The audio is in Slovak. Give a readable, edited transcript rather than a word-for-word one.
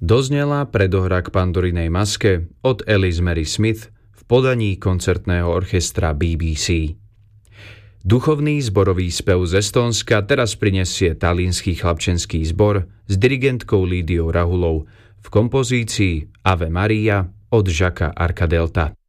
Doznela predohra k Pandorinej maske od Alice Mary Smith v podaní koncertného orchestra BBC. Duchovný zborový spev z Estónska teraz prinesie talínsky chlapčenský zbor s dirigentkou Lídiou Rahulou v kompozícii Ave Maria od Jacquesa Arcadelta.